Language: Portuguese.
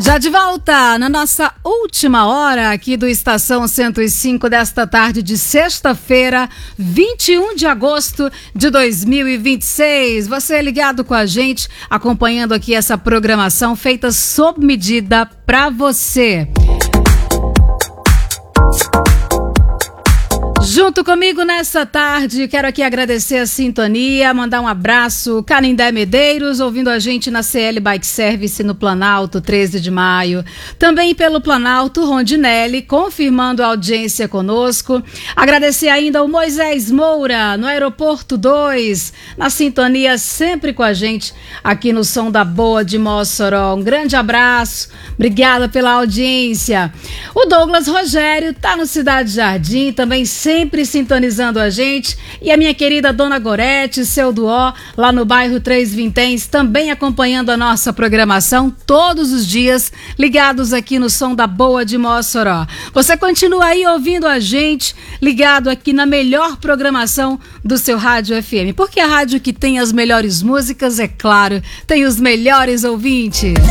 Já de volta na nossa última hora aqui do Estação 105 desta tarde de sexta-feira, 21 de agosto de 2026. Você é ligado com a gente, acompanhando aqui essa programação feita sob medida para você. Junto comigo nessa tarde, quero aqui agradecer a sintonia, mandar um abraço, Canindé Medeiros, ouvindo a gente na CL Bike Service no Planalto, 13 de maio. Também pelo Planalto, Rondinelli, confirmando a audiência conosco. Agradecer ainda o Moisés Moura, no Aeroporto 2, na sintonia sempre com a gente, aqui no Som da Boa de Mossoró. Um grande abraço, obrigada pela audiência. O Douglas Rogério tá no Cidade Jardim, também sempre sintonizando a gente, e a minha querida Dona Gorete, seu Duó, lá no bairro Três Vinténs, também acompanhando a nossa programação todos os dias, ligados aqui no Som da Boa de Mossoró. Você continua aí ouvindo a gente, ligado aqui na melhor programação do seu rádio FM, porque a rádio que tem as melhores músicas, é claro, tem os melhores ouvintes.